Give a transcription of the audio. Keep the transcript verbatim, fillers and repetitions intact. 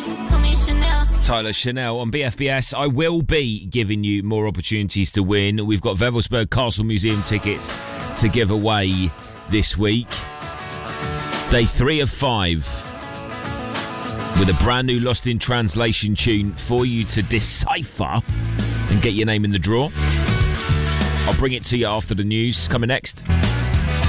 Tyler Chanel on B F B S. I will be giving you more opportunities to win. We've got Wewelsburg Castle Museum tickets to give away this week. Day three of five with a brand new Lost in Translation tune for you to decipher and get your name in the draw. I'll bring it to you after the news. Coming next.